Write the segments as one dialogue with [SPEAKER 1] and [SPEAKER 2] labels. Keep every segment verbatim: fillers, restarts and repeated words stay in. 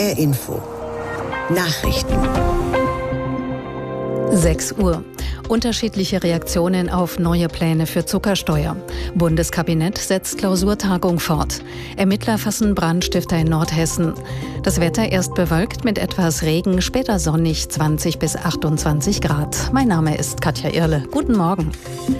[SPEAKER 1] H R Info. Nachrichten.
[SPEAKER 2] sechs Uhr. Unterschiedliche Reaktionen auf neue Pläne für Zuckersteuer. Bundeskabinett setzt Klausurtagung fort. Ermittler fassen Brandstifter in Nordhessen. Das Wetter erst bewölkt mit etwas Regen, später sonnig, zwanzig bis achtundzwanzig Grad. Mein Name ist Katja Irle. Guten Morgen.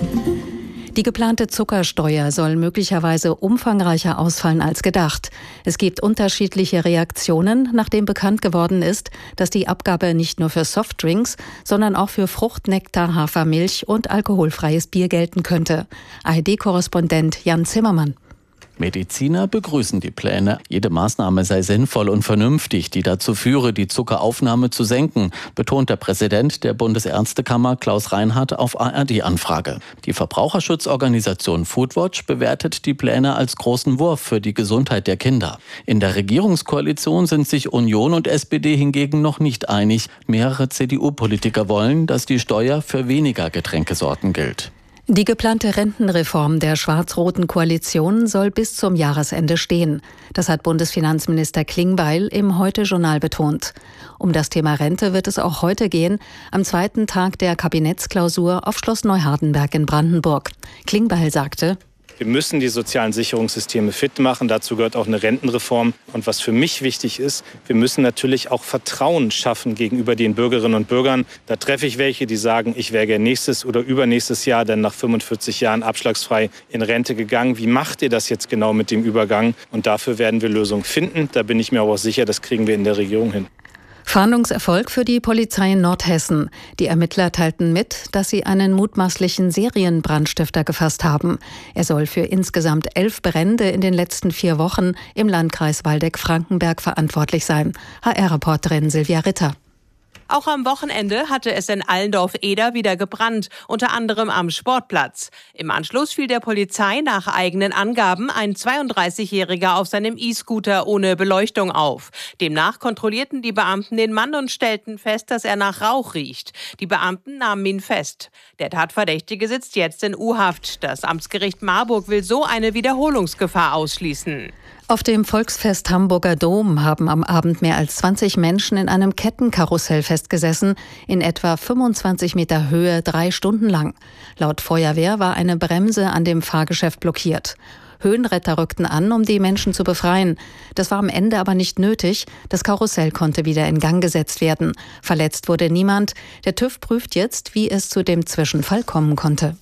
[SPEAKER 2] Die geplante Zuckersteuer soll möglicherweise umfangreicher ausfallen als gedacht. Es gibt unterschiedliche Reaktionen, nachdem bekannt geworden ist, dass die Abgabe nicht nur für Softdrinks, sondern auch für Fruchtnektar, Hafermilch und alkoholfreies Bier gelten könnte. A R D-Korrespondent Jan Zimmermann.
[SPEAKER 3] Mediziner begrüßen die Pläne. Jede Maßnahme sei sinnvoll und vernünftig, die dazu führe, die Zuckeraufnahme zu senken, betont der Präsident der Bundesärztekammer Klaus Reinhardt auf A R D-Anfrage. Die Verbraucherschutzorganisation Foodwatch bewertet die Pläne als großen Wurf für die Gesundheit der Kinder. In der Regierungskoalition sind sich Union und S P D hingegen noch nicht einig. Mehrere C D U-Politiker wollen, dass die Steuer für weniger Getränkesorten gilt.
[SPEAKER 2] Die geplante Rentenreform der schwarz-roten Koalition soll bis zum Jahresende stehen. Das hat Bundesfinanzminister Klingbeil im Heute-Journal betont. Um das Thema Rente wird es auch heute gehen, am zweiten Tag der Kabinettsklausur auf Schloss Neuhardenberg in Brandenburg. Klingbeil sagte:
[SPEAKER 4] Wir müssen die sozialen Sicherungssysteme fit machen. Dazu gehört auch eine Rentenreform. Und was für mich wichtig ist, wir müssen natürlich auch Vertrauen schaffen gegenüber den Bürgerinnen und Bürgern. Da treffe ich welche, die sagen, ich wäre gerne nächstes oder übernächstes Jahr dann nach fünfundvierzig Jahren abschlagsfrei in Rente gegangen. Wie macht ihr das jetzt genau mit dem Übergang? Und dafür werden wir Lösungen finden. Da bin ich mir aber auch sicher, das kriegen wir in der Regierung hin.
[SPEAKER 2] Fahndungserfolg für die Polizei in Nordhessen. Die Ermittler teilten mit, dass sie einen mutmaßlichen Serienbrandstifter gefasst haben. Er soll für insgesamt elf Brände in den letzten vier Wochen im Landkreis Waldeck-Frankenberg verantwortlich sein. H R-Reporterin Silvia Ritter.
[SPEAKER 5] Auch am Wochenende hatte es in Allendorf-Eder wieder gebrannt, unter anderem am Sportplatz. Im Anschluss fiel der Polizei nach eigenen Angaben ein zweiunddreißigjähriger auf seinem E-Scooter ohne Beleuchtung auf. Demnach kontrollierten die Beamten den Mann und stellten fest, dass er nach Rauch riecht. Die Beamten nahmen ihn fest. Der Tatverdächtige sitzt jetzt in U-Haft. Das Amtsgericht Marburg will so eine Wiederholungsgefahr ausschließen.
[SPEAKER 2] Auf dem Volksfest Hamburger Dom haben am Abend mehr als zwanzig Menschen in einem Kettenkarussell festgesessen, in etwa fünfundzwanzig Meter Höhe, drei Stunden lang. Laut Feuerwehr war eine Bremse an dem Fahrgeschäft blockiert. Höhenretter rückten an, um die Menschen zu befreien. Das war am Ende aber nicht nötig. Das Karussell konnte wieder in Gang gesetzt werden. Verletzt wurde niemand. Der TÜV prüft jetzt, wie es zu dem Zwischenfall kommen konnte.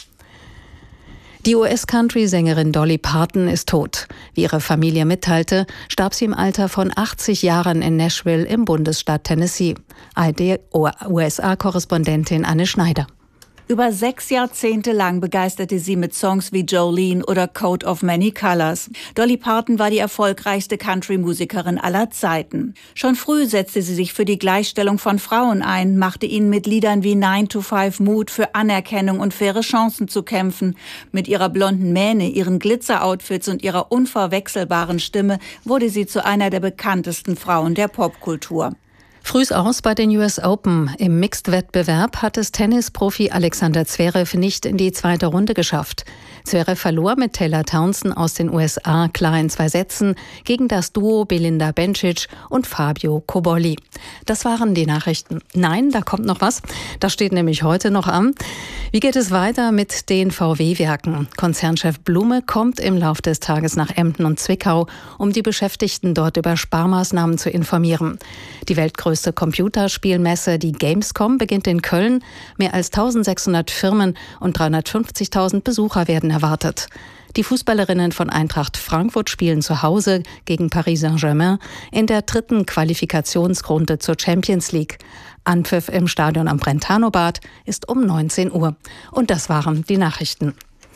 [SPEAKER 2] Die U S-Country-Sängerin Dolly Parton ist tot. Wie ihre Familie mitteilte, starb sie im Alter von achtzig Jahren in Nashville im Bundesstaat Tennessee. A R D-U S A-Korrespondentin Anne Schneider.
[SPEAKER 6] Über sechs Jahrzehnte lang begeisterte sie mit Songs wie Jolene oder Coat of Many Colors. Dolly Parton war die erfolgreichste Country-Musikerin aller Zeiten. Schon früh setzte sie sich für die Gleichstellung von Frauen ein, machte ihnen mit Liedern wie nine to five Mut für Anerkennung und faire Chancen zu kämpfen. Mit ihrer blonden Mähne, ihren Glitzer-Outfits und ihrer unverwechselbaren Stimme wurde sie zu einer der bekanntesten Frauen der Popkultur.
[SPEAKER 2] Frühs aus bei den U S Open. Im Mixed-Wettbewerb hat es Tennisprofi Alexander Zverev nicht in die zweite Runde geschafft. Zverev verlor mit Taylor Townsend aus den U S A klar in zwei Sätzen gegen das Duo Belinda Bencic und Fabio Cobolli. Das waren die Nachrichten. Nein, da kommt noch was. Das steht nämlich heute noch an. Wie geht es weiter mit den V W-Werken? Konzernchef Blume kommt im Lauf des Tages nach Emden und Zwickau, um die Beschäftigten dort über Sparmaßnahmen zu informieren. Die weltgrößte Computerspielmesse, die Gamescom, beginnt in Köln. Mehr als eintausendsechshundert Firmen und dreihundertfünfzigtausend Besucher werden erwartet. Die Fußballerinnen von Eintracht Frankfurt spielen zu Hause gegen Paris Saint-Germain in der dritten Qualifikationsrunde zur Champions League. Anpfiff im Stadion am Brentano-Bad ist um neunzehn Uhr. Und das waren die Nachrichten.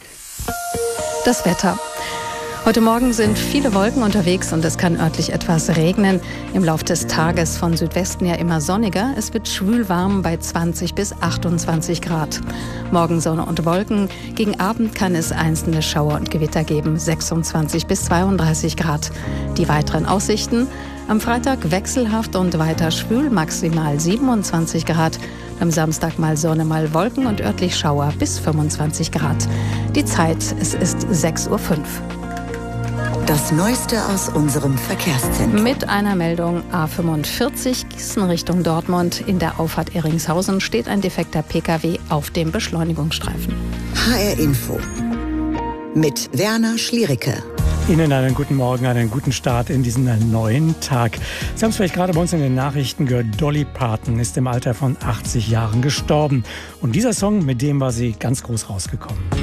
[SPEAKER 2] Das Wetter. Heute Morgen sind viele Wolken unterwegs und es kann örtlich etwas regnen. Im Lauf des Tages von Südwesten ja immer sonniger. Es wird schwül warm bei zwanzig bis achtundzwanzig Grad. Morgen Sonne und Wolken. Gegen Abend kann es einzelne Schauer und Gewitter geben. sechsundzwanzig bis zweiunddreißig Grad. Die weiteren Aussichten: am Freitag wechselhaft und weiter schwül, maximal siebenundzwanzig Grad. Am Samstag mal Sonne, mal Wolken und örtlich Schauer bis fünfundzwanzig Grad. Die Zeit, es ist sechs Uhr fünf.
[SPEAKER 1] Das Neueste aus unserem Verkehrszentrum.
[SPEAKER 2] Mit einer Meldung A fünfundvierzig Gießen Richtung Dortmund. In der Auffahrt Ehringshausen steht ein defekter Pkw auf dem Beschleunigungsstreifen.
[SPEAKER 1] H R Info mit Werner Schliericke.
[SPEAKER 7] Ihnen einen guten Morgen, einen guten Start in diesen neuen Tag. Sie haben es vielleicht gerade bei uns in den Nachrichten gehört, Dolly Parton ist im Alter von achtzig Jahren gestorben. Und dieser Song, mit dem war sie ganz groß rausgekommen.